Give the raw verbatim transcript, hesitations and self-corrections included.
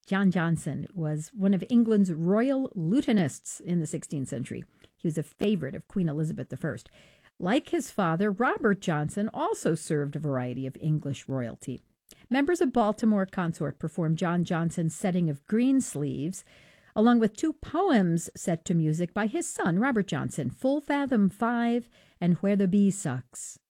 John Johnson was one of England's royal lieutenants in the sixteenth century. He was a favorite of Queen Elizabeth the First. Like his father, Robert Johnson also served a variety of English royalty. Members of Baltimore Consort performed John Johnson's setting of Greensleeves, along with two poems set to music by his son, Robert Johnson, Full Fathom Five and Where the Bee Sucks.